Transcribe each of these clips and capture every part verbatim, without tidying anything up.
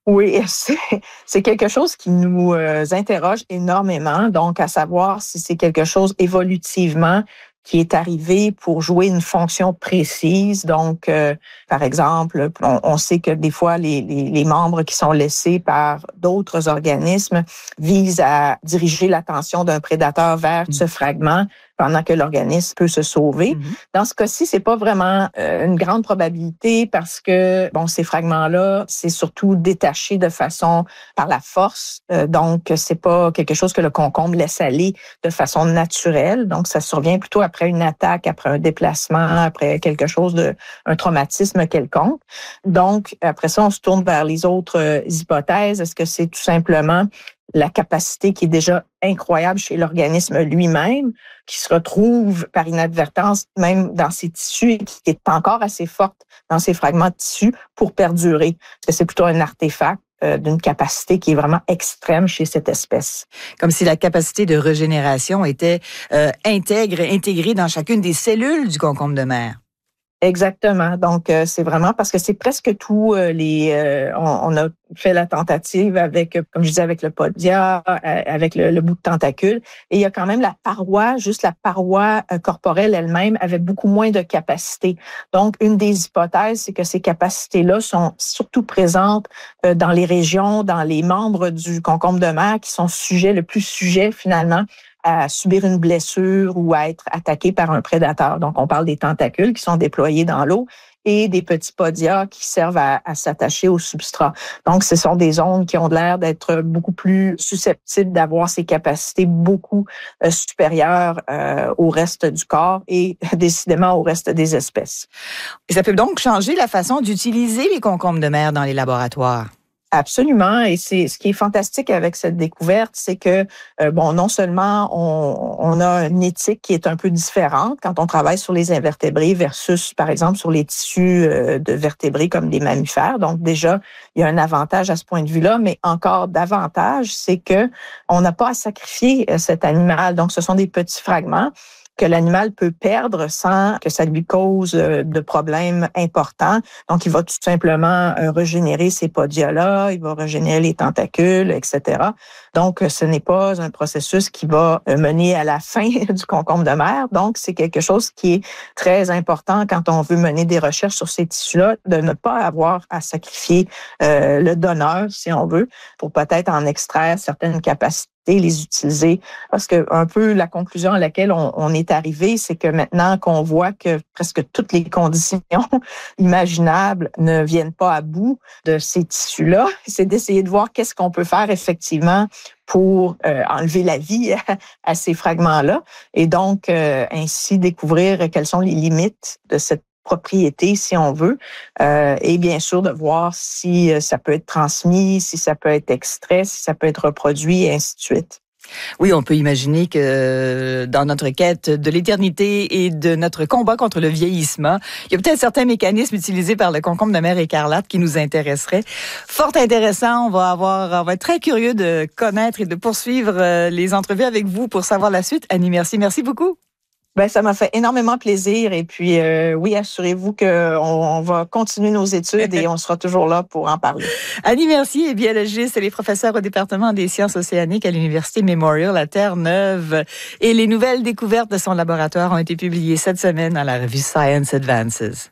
Oui, c'est, c'est quelque chose qui nous euh, interroge énormément, donc à savoir si c'est quelque chose évolutivement qui est arrivé pour jouer une fonction précise. Donc, euh, par exemple, on, on sait que des fois, les, les, les membres qui sont laissés par d'autres organismes visent à diriger l'attention d'un prédateur vers Mmh. ce fragment pendant que l'organisme peut se sauver. Mmh. Dans ce cas-ci, c'est pas vraiment euh, une grande probabilité parce que, bon, ces fragments-là, c'est surtout détaché de façon par la force. Euh, donc, c'est pas quelque chose que le concombre laisse aller de façon naturelle. Donc, ça survient plutôt après une attaque, après un déplacement, après quelque chose de, un traumatisme quelconque. Donc, après ça, on se tourne vers les autres euh, hypothèses. Est-ce que c'est tout simplement la capacité qui est déjà incroyable chez l'organisme lui-même, qui se retrouve par inadvertance même dans ses tissus et qui est encore assez forte dans ses fragments de tissu pour perdurer? Est-ce que c'est plutôt un artefact euh, d'une capacité qui est vraiment extrême chez cette espèce? Comme si la capacité de régénération était euh, intègre, intégrée dans chacune des cellules du concombre de mer. Exactement. Donc, euh, c'est vraiment parce que c'est presque tout euh, les... Euh, on, on a fait la tentative avec, comme je disais, avec le podia, euh, avec le, le bout de tentacule. Et il y a quand même la paroi, juste la paroi euh, corporelle elle-même avait beaucoup moins de capacité. Donc, une des hypothèses, c'est que ces capacités-là sont surtout présentes euh, dans les régions, dans les membres du concombre de mer qui sont sujets, le plus sujets finalement, à subir une blessure ou à être attaqué par un prédateur. Donc, on parle des tentacules qui sont déployés dans l'eau et des petits podia qui servent à, à s'attacher au substrat. Donc, ce sont des zones qui ont l'air d'être beaucoup plus susceptibles d'avoir ces capacités beaucoup euh, supérieures euh, au reste du corps et décidément au reste des espèces. Et ça peut donc changer la façon d'utiliser les concombres de mer dans les laboratoires. Absolument. Et c'est ce qui est fantastique avec cette découverte, c'est que, euh, bon, non seulement on, on a une éthique qui est un peu différente quand on travaille sur les invertébrés versus, par exemple, sur les tissus euh, de vertébrés comme des mammifères. Donc, déjà, il y a un avantage à ce point de vue-là, mais encore davantage, c'est que on n'a pas à sacrifier euh, cet animal. Donc, ce sont des petits fragments que l'animal peut perdre sans que ça lui cause de problèmes importants. Donc, il va tout simplement régénérer ces podia-là, il va régénérer les tentacules, et cetera. Donc, ce n'est pas un processus qui va mener à la fin du concombre de mer. Donc, c'est quelque chose qui est très important quand on veut mener des recherches sur ces tissus-là, de ne pas avoir à sacrifier euh, le donneur, si on veut, pour peut-être en extraire certaines capacités, les utiliser. Parce que un peu la conclusion à laquelle on, on est arrivé, c'est que maintenant qu'on voit que presque toutes les conditions imaginables ne viennent pas à bout de ces tissus-là, c'est d'essayer de voir qu'est-ce qu'on peut faire effectivement pour euh, enlever la vie à, à ces fragments-là et donc euh, ainsi découvrir quelles sont les limites de cette propriété, si on veut, euh, et bien sûr de voir si ça peut être transmis, si ça peut être extrait, si ça peut être reproduit, et ainsi de suite. Oui, on peut imaginer que dans notre quête de l'éternité et de notre combat contre le vieillissement, il y a peut-être certains mécanismes utilisés par le concombre de mer écarlate qui nous intéresseraient. Fort intéressant, on va avoir, on va être très curieux de connaître et de poursuivre les entrevues avec vous pour savoir la suite. Annie, merci, merci beaucoup. Ben, ça m'a fait énormément plaisir et puis euh, oui, assurez-vous qu'on on va continuer nos études et on sera toujours là pour en parler. Annie Mercier est biologiste, elle est professeure au département des sciences océaniques à l'Université Memorial à Terre-Neuve et les nouvelles découvertes de son laboratoire ont été publiées cette semaine dans la revue Science Advances.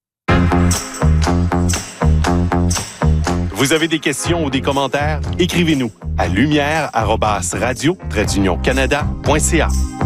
Vous avez des questions ou des commentaires? Écrivez-nous à lumière arobase radio tiret d'union canada point c a.